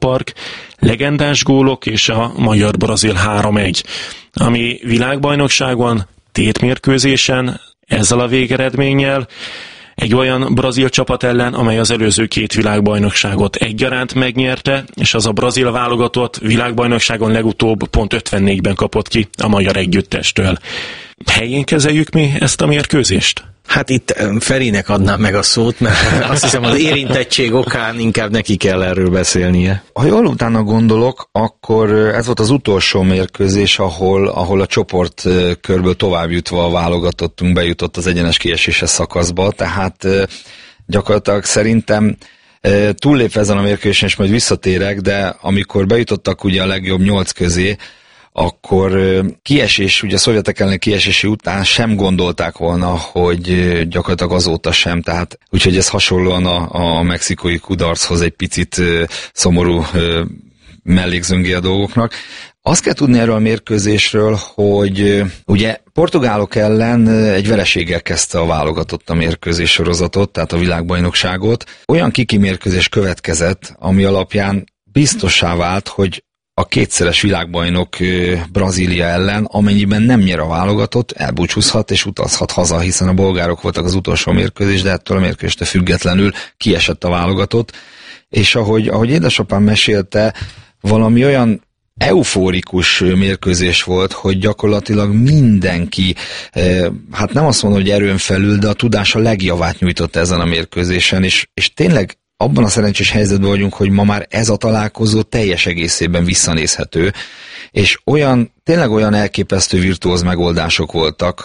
Park, legendás gólok és a magyar-brazil 3-1, ami világbajnokságon, tétmérkőzésen, ezzel a végeredménnyel egy olyan brazil csapat ellen, amely az előző 2 világbajnokságot egyaránt megnyerte, és az a brazil válogatott világbajnokságon legutóbb pont 54-ben kapott ki a magyar együttestől. Helyén kezeljük mi ezt a mérkőzést? Hát itt Ferinek adnám meg a szót, mert azt hiszem az érintettség okán inkább neki kell erről beszélnie. Ha jól utána gondolok, akkor ez volt az utolsó mérkőzés, ahol a csoport körből tovább jutva a válogatottunk bejutott az egyenes kieséses szakaszba, tehát gyakorlatilag szerintem túllépve ezen a mérkőzésen, és majd visszatérek, de amikor bejutottak ugye a legjobb 8 közé, akkor kiesés, ugye a szovjetek elleni kiesési után sem gondolták volna, hogy gyakorlatilag azóta sem, tehát úgyhogy ez hasonlóan a mexikói kudarchoz egy picit szomorú mellékzöngé a dolgoknak. Azt kell tudni erről a mérkőzésről, hogy ugye portugálok ellen egy vereséggel kezdte a válogatott a mérkőzés sorozatot, tehát a világbajnokságot. Olyan kikimérkőzés következett, ami alapján biztossá vált, hogy a 2-szeres világbajnok Brazília ellen, amennyiben nem nyer a válogatott, elbúcsúzhat és utazhat haza, hiszen a bolgárok voltak az utolsó mérkőzés, de ettől a mérkőzéstől függetlenül kiesett a válogatott. És ahogy édesapám mesélte, valami olyan eufórikus mérkőzés volt, hogy gyakorlatilag mindenki, hát nem azt mondom, hogy erőn felül, de a tudása legjavát nyújtott ezen a mérkőzésen, és tényleg abban a szerencsés helyzetben vagyunk, hogy ma már ez a találkozó teljes egészében visszanézhető, és tényleg olyan elképesztő virtuóz megoldások voltak.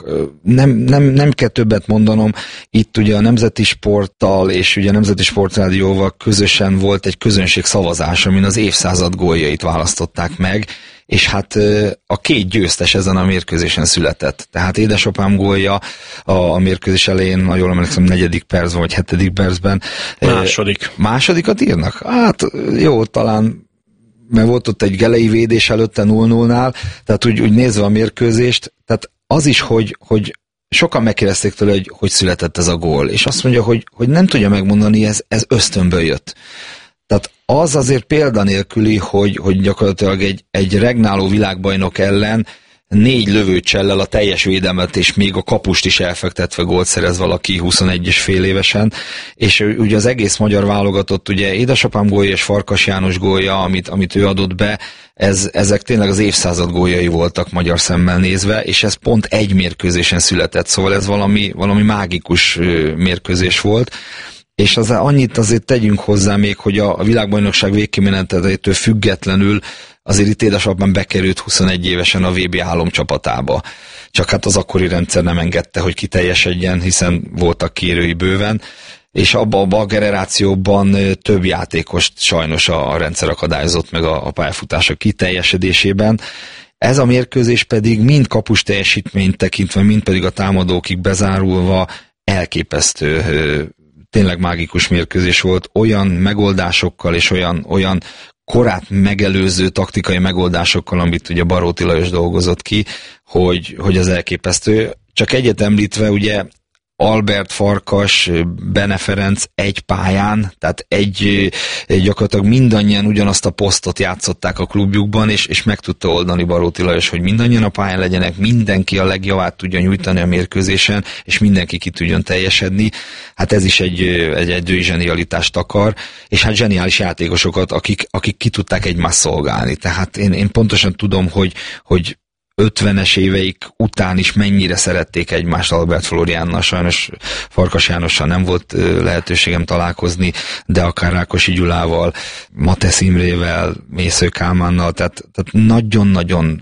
Nem kell többet mondanom, itt ugye a Nemzeti Sporttal és ugye a Nemzeti Sportrádióval közösen volt egy közönségszavazás, amin az évszázad góljait választották meg, és hát a 2 győztes ezen a mérkőzésen született. Tehát édesapám gólja a mérkőzés elején, ha jól emlékszem, 4. percben vagy 7. percben. Másodikat írnak? Hát jó, talán, mert volt ott egy gelei védés előtte 0-0-nál, tehát úgy nézve a mérkőzést, tehát az is, hogy sokan megkérdezték tőle, hogy született ez a gól, és azt mondja, hogy nem tudja megmondani, ez ösztönből jött. Tehát az azért példanélküli, hogy gyakorlatilag egy regnáló világbajnok ellen 4 lövőcsellel a teljes védelmet, és még a kapust is elfektetve gólt szerez valaki 21 és fél évesen, és ugye az egész magyar válogatott, ugye édesapám gólja és Farkas János gólja, amit ő adott be, ezek tényleg az évszázad góljai voltak magyar szemmel nézve, és ez pont egy mérkőzésen született, szóval ez valami mágikus mérkőzés volt. És annyit azért tegyünk hozzá még, hogy a világbajnokság végkimenetelétől függetlenül azért itt édesapám bekerült 21 évesen a VB álomcsapatába. Csak hát az akkori rendszer nem engedte, hogy kiteljesedjen, hiszen voltak kérői bőven, és abban a generációban több játékost sajnos a rendszer akadályozott meg a pályafutások kiteljesedésében. Ez a mérkőzés pedig mind kapus teljesítményt tekintve, mind pedig a támadókig bezárulva elképesztő, tényleg mágikus mérkőzés volt, olyan megoldásokkal és olyan korát megelőző taktikai megoldásokkal, amit ugye Baróti Lajos dolgozott ki, hogy az elképesztő. Csak egyet említve, ugye Albert, Farkas, Bene Ferenc egy pályán, tehát gyakorlatilag mindannyian ugyanazt a posztot játszották a klubjukban, és meg tudta oldani Baróti Lajos, hogy mindannyian a pályán legyenek, mindenki a legjavát tudja nyújtani a mérkőzésen, és mindenki ki tudjon teljesedni. Hát ez is egy edzői zsenialitást akar, és hát zseniális játékosokat, akik ki tudták egymást szolgálni. Tehát én pontosan tudom, hogy 50-es éveik után is mennyire szerették egymást Albert Flóriánnal, sajnos Farkas Jánossal nem volt lehetőségem találkozni, de akár Rákosi Gyulával, Matesz Imrével, Mésző Kálmánnal, tehát nagyon-nagyon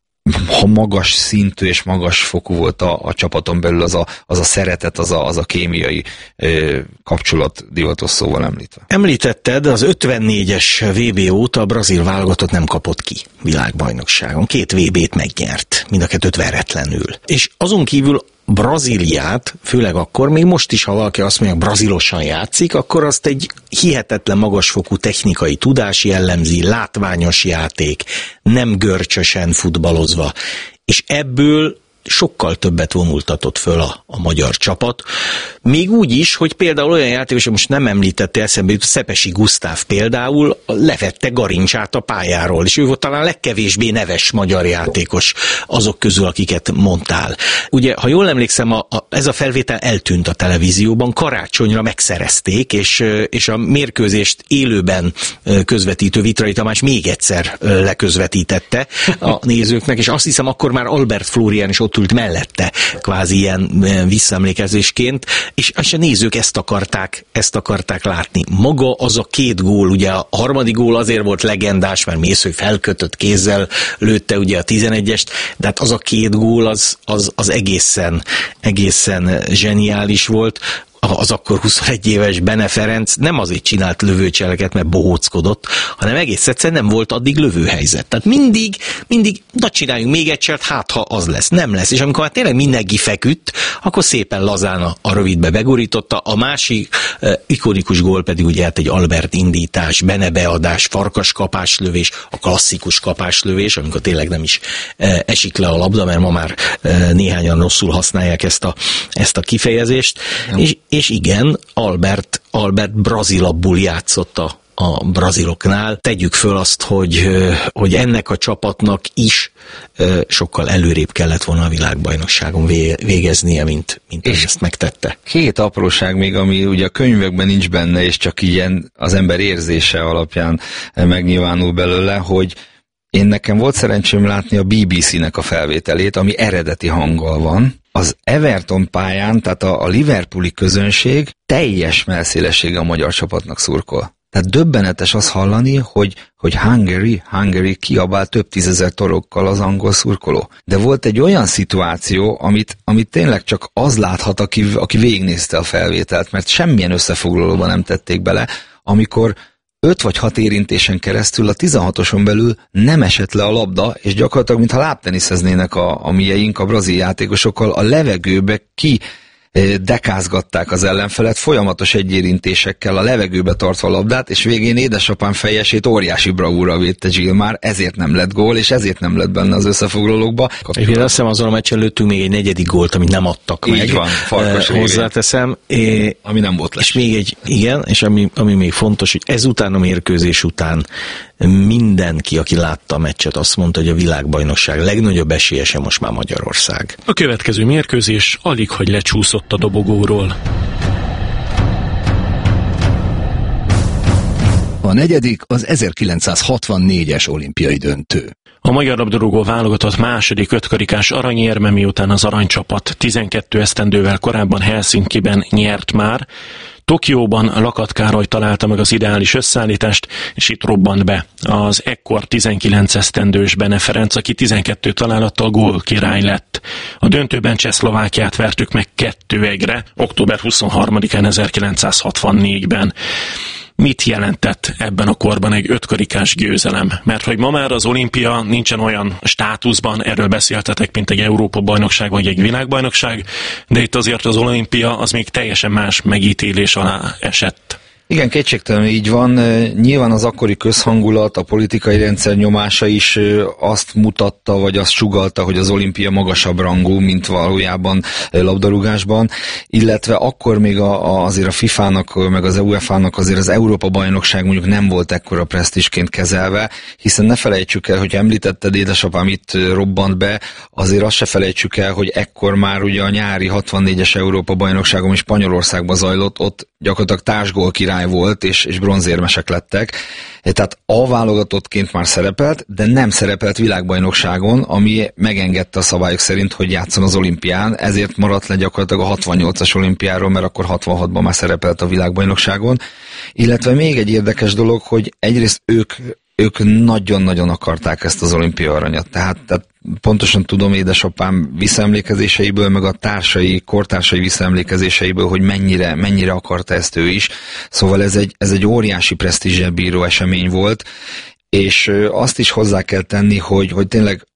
magas szintű és magas fokú volt a csapaton belül az a szeretet, az a kémiai kapcsolat, divatos szóval említve. Említetted, az 54-es VB óta a brazil válogatott nem kapott ki világbajnokságon. 2 VB-t megnyert, mind a 2 veretlenül. És azon kívül Brazíliát, főleg akkor, még most is, ha valaki azt mondja, brazilosan játszik, akkor azt egy hihetetlen magasfokú technikai tudás jellemzi, látványos játék, nem görcsösen futballozva. És ebből sokkal többet vonultatott föl a magyar csapat. Még úgy is, hogy például olyan játékos, most nem említette eszembe jut, Szepesi Gusztáv például levette Garincsát a pályáról, és ő volt talán legkevésbé neves magyar játékos azok közül, akiket mondtál. Ugye, ha jól emlékszem, ez a felvétel eltűnt a televízióban, karácsonyra megszerezték, és a mérkőzést élőben közvetítő Vitrai Tamás még egyszer leközvetítette a nézőknek, és azt hiszem, akkor már Albert Flórián is ott ült mellette, kvázi ilyen visszaemlékezésként, és a nézők ezt akarták látni. Maga az a 2 gól, ugye a harmadik gól azért volt legendás, mert Mészöly felkötött kézzel lőtte ugye a 11-est, de hát az a 2 gól az egészen zseniális volt. Az akkor 21 éves Bene Ferenc nem azért csinált lövőcseleket, mert bohóckodott, hanem egész egyszerűen nem volt addig lövőhelyzet. Tehát mindig, na csináljunk még egy cselt, hát ha az lesz, nem lesz. És amikor már tényleg mindenki feküdt, akkor szépen lazán a rövidbe begurította. A másik ikonikus gól pedig ugye hát egy Albert indítás, Bene beadás, farkaskapás lövés, a klasszikus kapáslövés, amikor tényleg nem is esik le a labda, mert ma már néhányan rosszul használják ezt a kifejezést. És igen, Albert brazilabbul játszott a braziloknál. Tegyük föl azt, hogy ennek a csapatnak is sokkal előrébb kellett volna a világbajnokságon végeznie, mint ezt megtette. 2 apróság még, ami ugye a könyvekben nincs benne, és csak ilyen az ember érzése alapján megnyilvánul belőle, hogy nekem volt szerencsém látni a BBC-nek a felvételét, ami eredeti hanggal van. Az Everton pályán, tehát a liverpooli közönség teljes mellszélessége a magyar csapatnak szurkol. Tehát döbbenetes azt hallani, hogy Hungary kiabál több 10 000 torokkal az angol szurkoló. De volt egy olyan szituáció, amit tényleg csak az láthat, aki végignézte a felvételt, mert semmilyen összefoglalóban nem tették bele, amikor 5 vagy 6 érintésen keresztül a 16-oson belül nem esett le a labda, és gyakorlatilag, mintha lábteniszeznének a mieink, a brazil játékosokkal, a levegőbe dekázgatták az ellenfelet, folyamatos egyérintésekkel a levegőbe tartva a labdát, és végén édesapám fejesét óriási bravúra védte Gilmar, ezért nem lett gól, és ezért nem lett benne az összefoglalókba. És azt hiszem azon a meccsen lőttünk még egy 4. gólt, amit nem adtak meg. Így van, Farkas hozzáteszem. Ami nem volt lesz. És még és ami még fontos, hogy ezután a mérkőzés után mindenki, aki látta a meccset, azt mondta, hogy a világbajnokság legnagyobb esélyese most már Magyarország. A következő mérkőzés alig, hogy lecsúszott a dobogóról. A 4. az 1964-es olimpiai döntő. A magyar labdarúgó válogatott második 5-karikás aranyérme, miután az aranycsapat 12 esztendővel korábban Helsinkiben nyert már, Tokióban Lakat Károly találta meg az ideális összeállítást, és itt robbant be az ekkor 19 esztendős Bene Ferenc, aki 12 találattal gólkirály lett. A döntőben Csehszlovákiát vertük meg 2-1-re, október 23-án 1964-ben. Mit jelentett ebben a korban egy 5-karikás győzelem? Mert hogy ma már az olimpia nincsen olyan státuszban, erről beszéltetek, mint egy Európa-bajnokság vagy egy világbajnokság, de itt azért az olimpia az még teljesen más megítélés alá esett. Igen, kétségtelenül így van. Nyilván az akkori közhangulat, a politikai rendszer nyomása is azt mutatta, vagy azt sugallta, hogy az olimpia magasabb rangú, mint valójában labdarúgásban, illetve akkor még azért a FIFA-nak, meg az UEFA-nak azért az Európa-bajnokság mondjuk nem volt ekkora presztízsként kezelve, hiszen ne felejtsük el, hogy említetted, édesapám itt robbant be, azért azt se felejtsük el, hogy ekkor már ugye a nyári 64-es Európa-bajnokságon is Spanyolországban zajlott, ott gyakorlatilag társgól király volt, és bronzérmesek lettek. Tehát A válogatottként már szerepelt, de nem szerepelt világbajnokságon, ami megengedte a szabályok szerint, hogy játszon az olimpián, ezért maradt le gyakorlatilag a 68-as olimpiáról, mert akkor 66-ban már szerepelt a világbajnokságon. Illetve még egy érdekes dolog, hogy egyrészt ők nagyon-nagyon akarták ezt az olimpia aranyat. Tehát pontosan tudom édesapám visszaemlékezéseiből, meg a kortársai visszaemlékezéseiből, hogy mennyire akarta ezt ő is. Szóval ez egy óriási presztízsel bíró esemény volt, és azt is hozzá kell tenni, hogy tényleg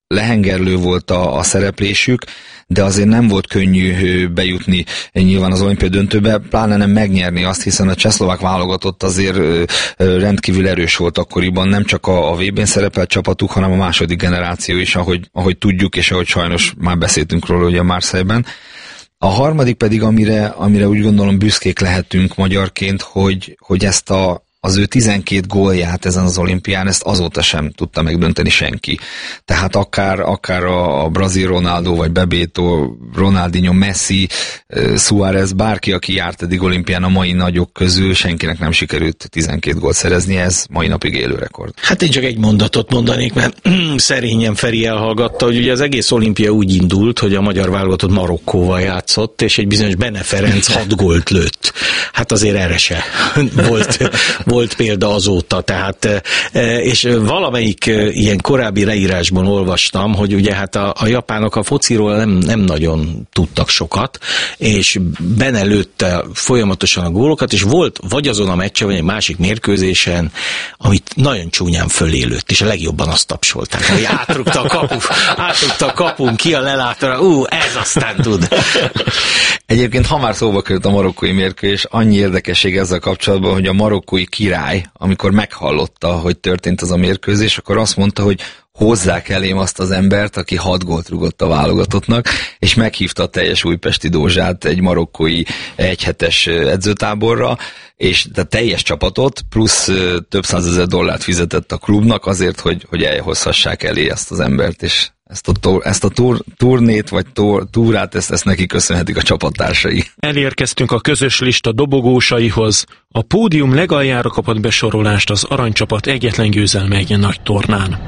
lehengerlő volt a szereplésük, de azért nem volt könnyű bejutni nyilván az olimpiai döntőbe, pláne nem megnyerni azt, hiszen a csehszlovák válogatott azért rendkívül erős volt akkoriban, nem csak a VB-n szerepelt csapatuk, hanem a második generáció is, ahogy tudjuk, és ahogy sajnos már beszéltünk róla ugye Marseille-ben. A harmadik pedig, amire úgy gondolom büszkék lehetünk magyarként, hogy ezt az ő 12 gólját ezen az olimpián, ezt azóta sem tudta megdönteni senki. Tehát akár a brazil Ronaldo, vagy Bebeto, Ronaldinho, Messi, Suárez, bárki, aki járt eddig olimpián a mai nagyok közül, senkinek nem sikerült 12 gólt szerezni, ez mai napig élő rekord. Hát én csak egy mondatot mondanék, mert szerényen Feri elhallgatta, hogy ugye az egész olimpia úgy indult, hogy a magyar válogatott Marokkóval játszott, és egy bizonyos Bene Ferenc 6 gólt lőtt. Hát azért erre se volt példa azóta, tehát, és valamelyik ilyen korábbi leírásban olvastam, hogy ugye hát a japánok a fociról nem nagyon tudtak sokat, és Bene lőtte folyamatosan a gólokat, és volt vagy azon a meccsen, vagy egy másik mérkőzésen, amit nagyon csúnyán fölé lőtt, és a legjobban azt tapsolták, hogy átrugta a kapun, ki a lelátóra, ez aztán tud. Egyébként, ha már szóba került a marokkói mérkőzés, annyi érdekesség ezzel kapcsolatban, hogy a marokkói király, amikor meghallotta, hogy történt az a mérkőzés, akkor azt mondta, hogy hozzák elém azt az embert, aki 6 gólt rugott a válogatottnak, és meghívta a teljes újpesti dózsát egy marokkói egyhetes edzőtáborra, és a teljes csapatot, plusz több $100,000 fizetett a klubnak azért, hogy elhozhassák elé ezt az embert, és ezt a turnét, vagy túrát, ezt neki köszönhetik a csapattársai. Elérkeztünk a közös lista dobogósaihoz. A pódium legaljára kapott besorolást az aranycsapat egyetlen győzelme egy nagy tornán.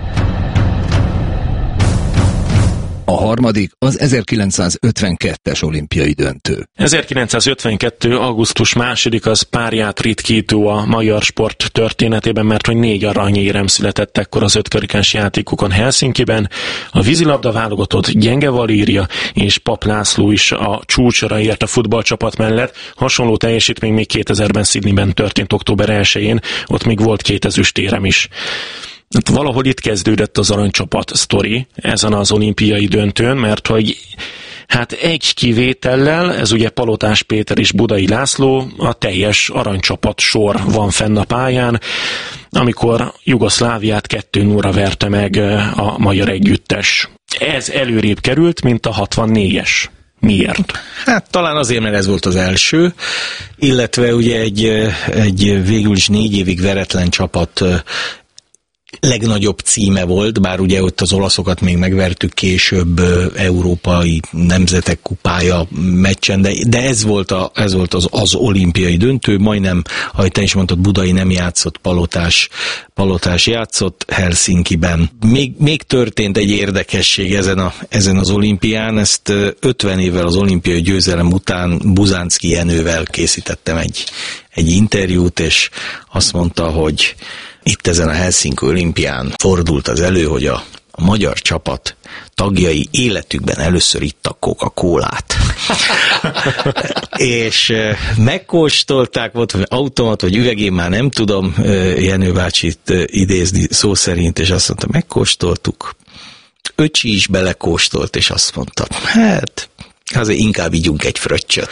A harmadik az 1952-es olimpiai döntő. 1952. augusztus 2. az párját ritkító a magyar sport történetében, mert hogy 4 aranyérem született ekkor az 5-karikás játékokon Helsinkiben. A vízilabda válogatott Gyenge Valéria és Pap László is a csúcsra ért a futballcsapat mellett. Hasonló teljesítmény még 2000-ben Sydneyben történt október 1-én, ott még volt 2 ezüstérem is. Valahol itt kezdődött az aranycsapat sztori ezen az olimpiai döntőn, mert hogy hát egy kivétellel, ez ugye Palotás Péter és Budai László, a teljes aranycsapat sor van fenn a pályán, amikor Jugoszláviát 2-0-ra verte meg a magyar együttes. Ez előrébb került, mint a 64-es. Miért? Hát talán azért, mert ez volt az első, illetve ugye egy végül is 4 évig veretlen csapat legnagyobb címe volt, bár ugye ott az olaszokat még megvertük később európai nemzetek kupája meccsen, de ez volt az olimpiai döntő, majdnem, ahogy te is mondtad, Budai nem játszott, Palotás játszott Helsinkiben. Még történt egy érdekesség ezen az olimpián, ezt 50 évvel az olimpiai győzelem után Buzánszky Jenővel készítettem egy interjút, és azt mondta, hogy itt ezen a Helsinki olimpián fordult az elő, hogy a magyar csapat tagjai életükben először ittak Coca-Colát. És megkóstolták, volt automat, vagy üvegén, már nem tudom Jenő bácsit idézni szó szerint, és azt mondta, megkóstoltuk. Öcsi is belekóstolt, és azt mondta, hát azért inkább ígyunk egy fröccsöt.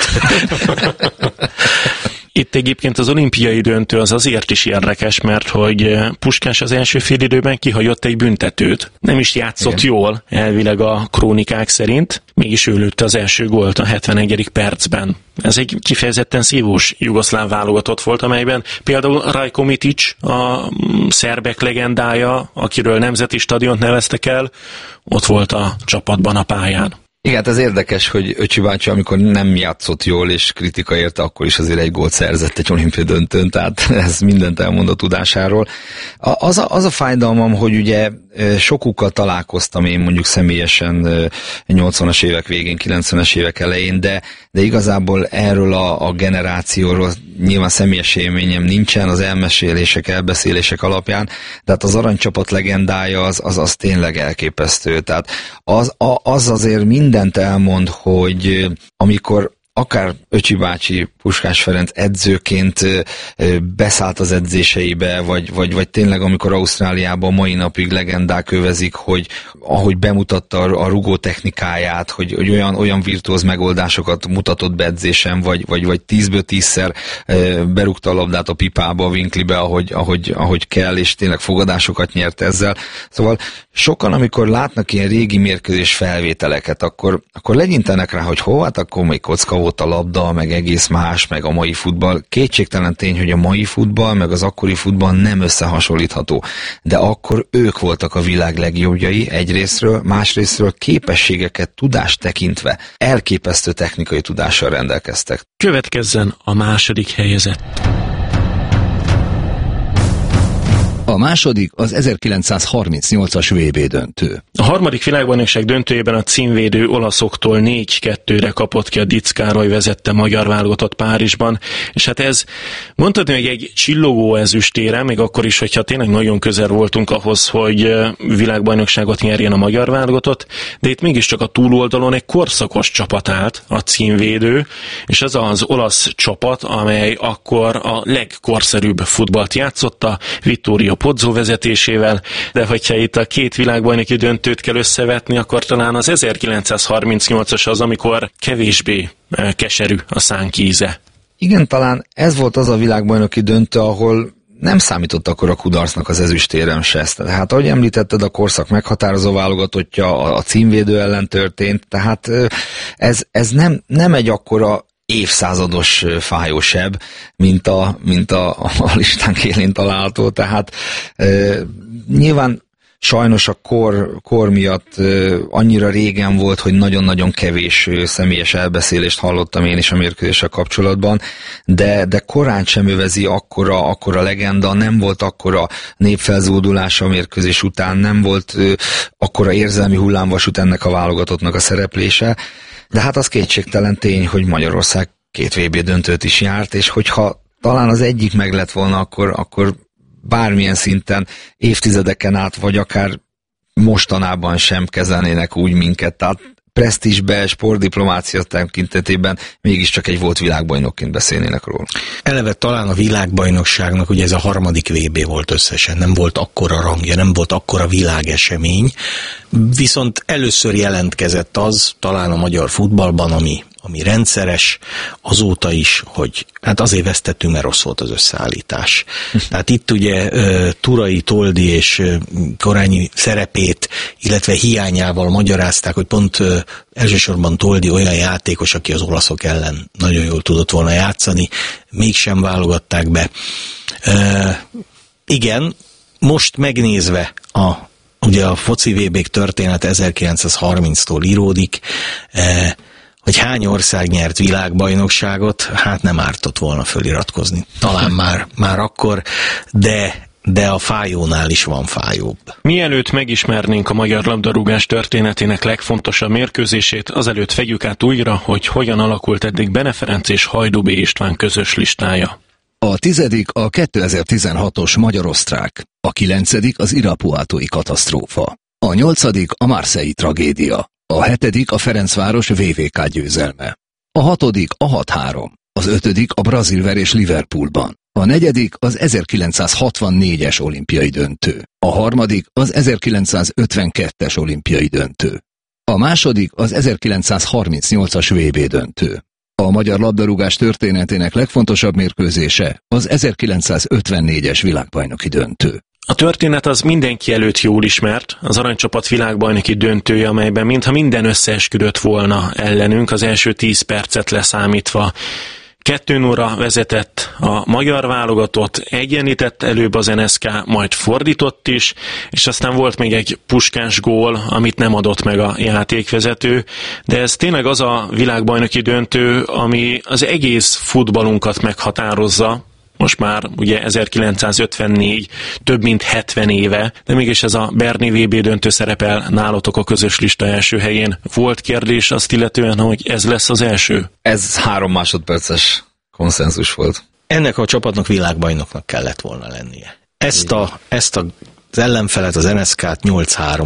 Itt egyébként az olimpiai döntő az azért is érdekes, mert hogy Puskás az első félidőben kihagyott egy büntetőt. Nem is játszott jól, elvileg a krónikák szerint, mégis ő lőtte az első gólt a 71. percben. Ez egy kifejezetten szívós jugoszláv válogatott volt, amelyben például Rajko Mitic, a szerbek legendája, akiről nemzeti stadiont neveztek el, ott volt a csapatban a pályán. Igen, ez érdekes, hogy Öcsi bácsi, amikor nem játszott jól és kritika érte, akkor is azért egy gólt szerzett egy olimpiai döntőn, tehát ez mindent elmond a tudásáról. Az a fájdalmam, hogy ugye sokukkal találkoztam én mondjuk személyesen 80-as évek végén, 90-es évek elején, de igazából erről a generációról nyilván személyes élményem nincsen, az elmesélések, elbeszélések alapján, tehát az aranycsapat legendája az tényleg elképesztő. Tehát az azért mindent elmond, hogy amikor akár Öcsi bácsi, Puskás Ferenc edzőként beszállt az edzéseibe, vagy tényleg amikor Ausztráliában mai napig legendák övezik, hogy ahogy bemutatta a rugó technikáját, hogy olyan virtuóz megoldásokat mutatott be edzésen, vagy 10-ből 10-szer berúgta a labdát a pipába, a vinklibe, ahogy kell, és tényleg fogadásokat nyert ezzel. Szóval sokan, amikor látnak ilyen régi mérkőzés felvételeket, akkor legyintenek rá, hogy hát akkor még kocka volt a labda, meg egész más, meg a mai futball. Kétségtelen tény, hogy a mai futball, meg az akkori futball nem összehasonlítható. De akkor ők voltak a világ legjobbjai egyrészről, másrészről képességeket, tudást tekintve elképesztő technikai tudással rendelkeztek. Következzen a második helyezett. A második az 1938-as VB döntő. A harmadik világbajnokság döntőjében a címvédő olaszoktól 4-2-re kapott ki a Ditz Károly vezette magyar válogatott Párizsban, és hát ez mondhatni, hogy egy csillogó ezüstérem, még akkor is, hogyha tényleg nagyon közel voltunk ahhoz, hogy világbajnokságot nyerjen a magyar válogatott, de itt mégiscsak a túloldalon egy korszakos csapat állt, a címvédő, és ez az olasz csapat, amely akkor a legkorszerűbb futballt játszotta, Vittorio Pozzo vezetésével, de hogyha itt a két világbajnoki döntőt kell összevetni, akkor talán az 1938-as az, amikor kevésbé keserű a szánkíze. Igen, talán ez volt az a világbajnoki döntő, ahol nem számított akkor a kudarcnak az ezüstérem se. Tehát ahogy említetted, a korszak meghatározó válogatottja a címvédő ellen történt, tehát ez nem egy akkora évszázados fájósebb, mint a listánk élén található, tehát nyilván sajnos a kor miatt annyira régen volt, hogy nagyon-nagyon kevés személyes elbeszélést hallottam én is a mérkőzéssel kapcsolatban, de korán sem övezi akkora legenda, nem volt akkora népfelzódulása a mérkőzés után, nem volt akkora érzelmi hullámvasút ennek a válogatottnak a szereplése, de hát az kétségtelen tény, hogy Magyarország 2 VB döntőt is járt, és hogyha talán az egyik meg lett volna, akkor bármilyen szinten évtizedeken át, vagy akár mostanában sem kezelnének úgy minket. Tehát presztízsbe, sportdiplomácia tekintetében mégiscsak egy volt világbajnokként beszélnének róla. Eleve talán a világbajnokságnak ugye ez a harmadik VB volt összesen, nem volt akkora rangja, nem volt akkora világesemény, viszont először jelentkezett az talán a magyar futballban, ami rendszeres, azóta is, hogy hát azért vesztettünk, mert rossz volt az összeállítás. Tehát itt ugye Turai, Toldi és Korányi szerepét, illetve hiányával magyarázták, hogy pont elsősorban Toldi olyan játékos, aki az olaszok ellen nagyon jól tudott volna játszani, mégsem válogatták be. Igen, most megnézve ugye a foci VB-k történet 1930-tól íródik, hogy hány ország nyert világbajnokságot, hát nem ártott volna föliratkozni. Talán már akkor, de a fájónál is van fájóbb. Mielőtt megismernénk a magyar labdarúgás történetének legfontosabb mérkőzését, azelőtt vegyük át újra, hogy hogyan alakult eddig Bene Ferenc és Hajdú B. István közös listája. A 10. a 2016-os magyar-osztrák, a 9. az irapuátói katasztrófa, a 8. a marseille tragédia, a 7. a Ferencváros VVK győzelme, a 6. a 6-3, az 5. a brazilverés Liverpoolban, a 4. az 1964-es olimpiai döntő, a 3. az 1952-es olimpiai döntő, a 2. az 1938-as VB döntő. A magyar labdarúgás történetének legfontosabb mérkőzése az 1954-es világbajnoki döntő. A történet az mindenki előtt jól ismert, az aranycsapat világbajnoki döntője, amelyben mintha minden összeesküdött volna ellenünk, az első 10 percet leszámítva. 2-0-ra vezetett a magyar válogatott, egyenlített előbb az NSK, majd fordított is, és aztán volt még egy Puskás gól, amit nem adott meg a játékvezető, de ez tényleg az a világbajnoki döntő, ami az egész futballunkat meghatározza. Most már ugye 1954, több mint 70 éve, de mégis ez a Berni VB döntő szerepel nálatok a közös lista első helyén. Volt kérdés azt illetően, hogy ez lesz az első? Ez 3 másodperces konszenzus volt. Ennek a csapatnak világbajnoknak kellett volna lennie. Ezt az ellenfelet, az NSK-t 8-3-ra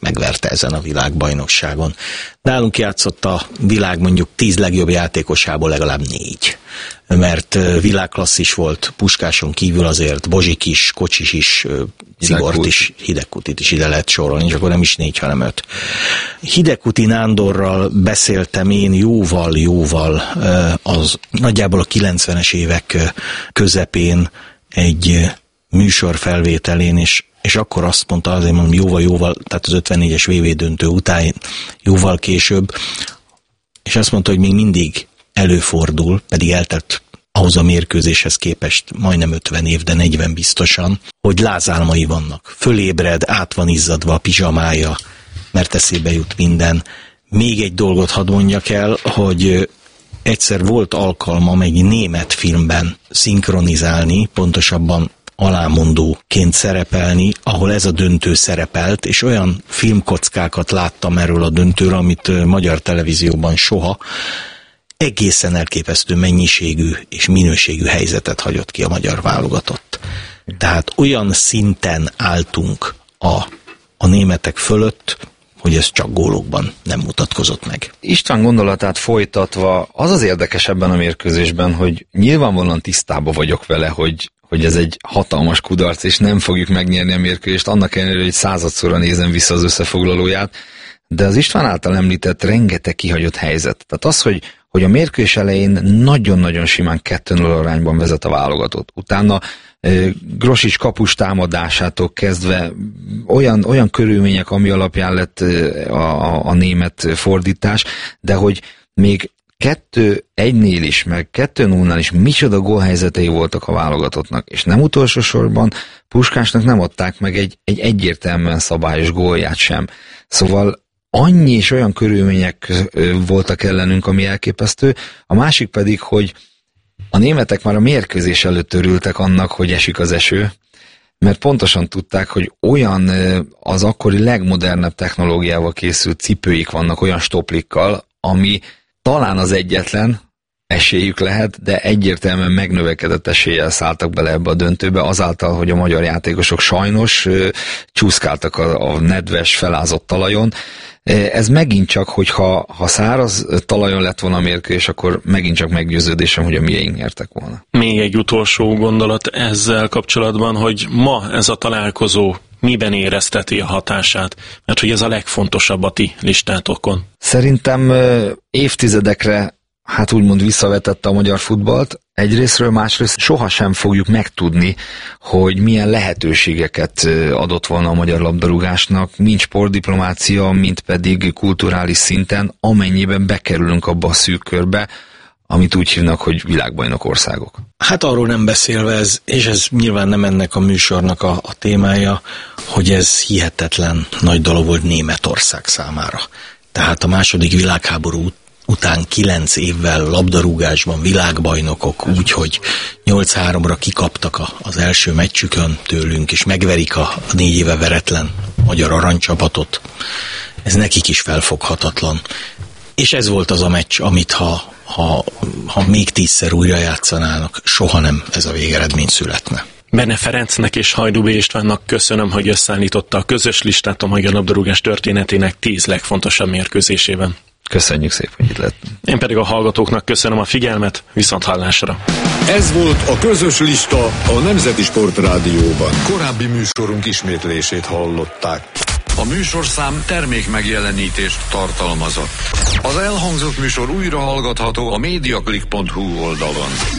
megverte ezen a világbajnokságon. Nálunk játszott a világ mondjuk 10 legjobb játékosából legalább 4. Mert világklasszis volt, Puskáson kívül azért Bozsik is, Kocsis is, Cigort is, Hidegkutit is ide lehet sorolni, és akkor nem is 4, hanem 5. Hidegkuti Nándorral beszéltem én jóval, az nagyjából a 90-es évek közepén egy műsor felvételén, és akkor azt mondta, azért mondom jóval, tehát az 54-es VB döntő után, jóval később, és azt mondta, hogy még mindig előfordul, pedig eltelt ahhoz a mérkőzéshez képest majdnem 50 év, de 40 biztosan, hogy lázálmai vannak. Fölébred, át van izzadva a pizsamája, mert eszébe jut minden. Még egy dolgot hadd mondjak el, hogy egyszer volt alkalmam egy német filmben szinkronizálni, pontosabban alámondóként szerepelni, ahol ez a döntő szerepelt, és olyan filmkockákat láttam erről a döntőről, amit magyar televízióban soha. Egészen elképesztő mennyiségű és minőségű helyzetet hagyott ki a magyar válogatott. Tehát olyan szinten álltunk a németek fölött, hogy ez csak gólokban nem mutatkozott meg. István gondolatát folytatva, az érdekes ebben a mérkőzésben, hogy nyilvánvalóan tisztában vagyok vele, hogy ez egy hatalmas kudarc, és nem fogjuk megnyerni a mérkőzést, annak ellenére, hogy 100-szorra nézem vissza az összefoglalóját, de az István által említett rengeteg kihagyott helyzet. Tehát az, hogy a mérkőzés elején nagyon-nagyon simán 2-0 arányban vezet a válogatott. Utána Grosics kapus támadásától kezdve olyan körülmények, ami alapján lett a német fordítás, de hogy még 2-1-nél is, meg 2-0-nál is micsoda gólhelyzetei voltak a válogatottnak, és nem utolsó sorban Puskásnak nem adták meg egy egyértelműen szabályos gólját sem. Szóval annyi és olyan körülmények voltak ellenünk, ami elképesztő. A másik pedig, hogy a németek már a mérkőzés előtt örültek annak, hogy esik az eső, mert pontosan tudták, hogy olyan az akkori legmodernebb technológiával készült cipőik vannak, olyan stoplikkal, ami talán az egyetlen esélyük lehet, de egyértelműen megnövekedett eséllyel szálltak bele ebbe a döntőbe, azáltal, hogy a magyar játékosok sajnos csúszkáltak a nedves, felázott talajon. Ez megint csak, hogyha száraz talajon lett volna a mérkőzés, akkor megint csak meggyőződésem, hogy a mieink nyertek volna. Még egy utolsó gondolat ezzel kapcsolatban, hogy ma ez a találkozó miben érezteti a hatását? Mert hogy ez a legfontosabb a ti listátokon. Szerintem évtizedekre úgymond visszavetette a magyar futballt. Egyrésztről, másrészt sohasem fogjuk megtudni, hogy milyen lehetőségeket adott volna a magyar labdarúgásnak, mind sportdiplomácia, mind pedig kulturális szinten, amennyiben bekerülünk abba a szűk körbe, amit úgy hívnak, hogy világbajnok országok. Hát arról nem beszélve és ez nyilván nem ennek a műsornak a témája, hogy ez hihetetlen nagy dolog volt Németország számára. Tehát a második világháború után 9 évvel labdarúgásban világbajnokok, úgyhogy 8-3-ra kikaptak az első meccsükön tőlünk, és megverik a 4 éve veretlen magyar aranycsapatot. Ez nekik is felfoghatatlan. És ez volt az a meccs, amit ha még 10-szer újra játszanának, soha nem ez a végeredmény születne. Benne Ferencnek és Hajdú B. Istvánnak köszönöm, hogy összeállította a közös listát a magyar labdarúgás történetének 10 legfontosabb mérkőzésében. Köszönjük szépen, hogy itt lettünk. Én pedig a hallgatóknak köszönöm a figyelmet, viszonthallásra. Ez volt a közös lista a Nemzeti Sportrádióban. Korábbi műsorunk ismétlését hallották. A műsorszám termékmegjelenítést tartalmazott. Az elhangzott műsor újra hallgatható a mediaclick.hu oldalon.